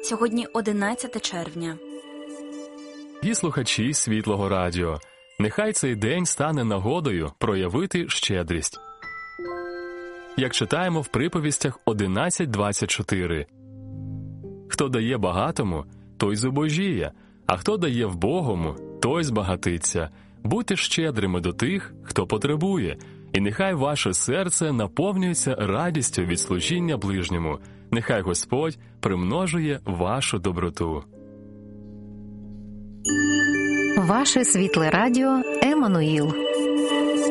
Сьогодні 11 червня. І слухачі Світлого Радіо, нехай цей день стане нагодою проявити щедрість. Як читаємо в приповістях 11:24. Хто дає багатому, той зубожіє, а хто дає вбогому, той збагатиться. Будьте щедрими до тих, хто потребує, і нехай ваше серце наповнюється радістю від служіння ближньому. Нехай Господь примножує вашу доброту. Ваше світле радіо Еммануїл.